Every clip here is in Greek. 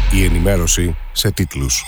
Η ενημέρωση σε τίτλους.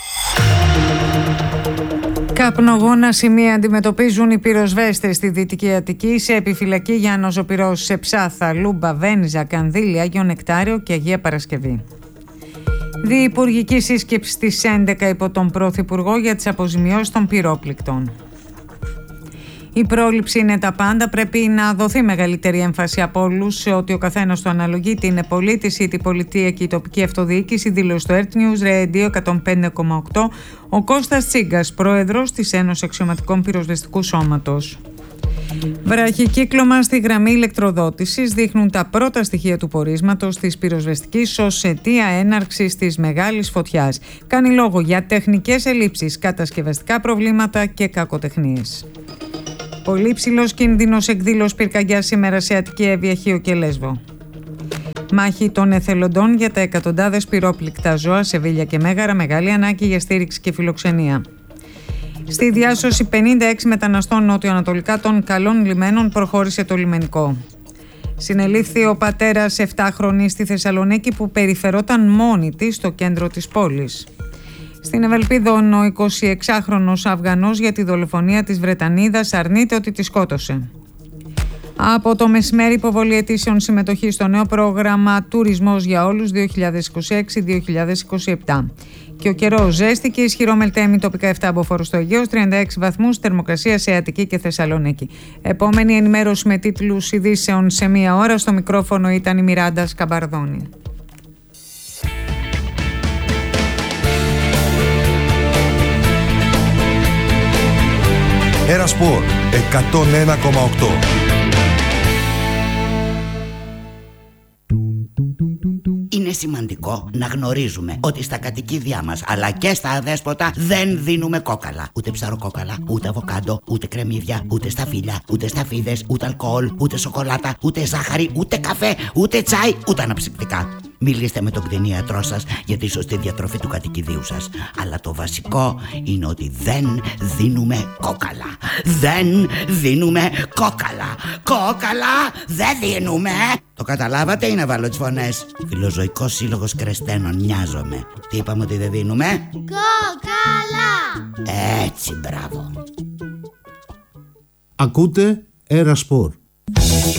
Καπνογόνα σημεία αντιμετωπίζουν οι πυροσβέστες στη Δυτική Αττική σε επιφυλακή για αναζωπυρώσεις σε Ψάθα, Λούμπα, Βένιζα, Κανδύλια, Άγιο Νεκτάριο και Αγία Παρασκευή. Διυπουργική σύσκεψη στις 11 υπό τον Πρωθυπουργό για τις αποζημιώσεις των πυρόπληκτων. Η πρόληψη είναι τα πάντα. Πρέπει να δοθεί μεγαλύτερη έμφαση από όλους σε ότι ο καθένας του αναλογεί, είτε είναι πολίτης είτε η πολιτεία και η τοπική αυτοδιοίκηση, δήλωσε στο Earth News Radio 105,8 ο Κώστας Τσίγκας, πρόεδρος της Ένωσης Αξιωματικών Πυροσβεστικού Σώματος. Βραχικύκλωμα στη γραμμή ηλεκτροδότησης δείχνουν τα πρώτα στοιχεία του πορίσματος της πυροσβεστικής ως αιτία έναρξης της μεγάλης φωτιάς. Κάνει λόγο για τεχνικές ελλείψεις, κατασκευαστικά προβλήματα και κακοτεχνίες. Πολύ ψηλός κίνδυνος εκδήλωσης πυρκαγιάς σήμερα σε Αττική, Εύβοια, Χίο και Λέσβο. Μάχη των εθελοντών για τα εκατοντάδες πυρόπληκτα ζώα σε Βίλια και Μέγαρα, μεγάλη ανάγκη για στήριξη και φιλοξενία. Στη διάσωση 56 μεταναστών νότιο-ανατολικά των καλών λιμένων προχώρησε το λιμενικό. Συνελήφθη ο πατέρας 7χρονης στη Θεσσαλονίκη που περιφερόταν μόνη της στο κέντρο της πόλης. Στην Ευελπίδων ο 26χρονος Αφγανός για τη δολοφονία της Βρετανίδας αρνείται ότι τη σκότωσε. Από το μεσημέρι υποβολή αιτήσεων συμμετοχή στο νέο πρόγραμμα Τουρισμός για Όλους 2026-2027. Και ο καιρός ζέστη και ισχυρό μελτέμι, τοπικά 7 αποφόρους στο Αιγαίο, 36 βαθμούς, θερμοκρασία σε Αττική και Θεσσαλονίκη. Επόμενη ενημέρωση με τίτλους ειδήσεων σε μία ώρα. Στο μικρόφωνο ήταν η Μιράντα Σκαμπαρδόνη. Ερασπορ 101,8. Είναι σημαντικό να γνωρίζουμε ότι στα κατοικίδια μας αλλά και στα αδέσποτα δεν δίνουμε κόκαλα. Ούτε ψαροκόκαλα, ούτε αβοκάντο, ούτε κρεμμύδια, ούτε σταφύλια, ούτε σταφίδες, ούτε αλκοόλ, ούτε σοκολάτα, ούτε ζάχαρη, ούτε καφέ, ούτε τσάι, ούτε αναψυκτικά. Μιλήστε με τον κτηνίατρό σας για τη σωστή διατροφή του κατοικιδίου σας. Αλλά το βασικό είναι ότι δεν δίνουμε κόκαλα. Δεν δίνουμε κόκαλα. Κόκαλα δεν δίνουμε. Το καταλάβατε ή να βάλω τις φωνές? Φιλοζωικός Σύλλογος Κρεστένων, νοιάζομαι. Τι είπαμε ότι δεν δίνουμε? Κόκαλα. Έτσι, μπράβο. Ακούτε Ερασπορ.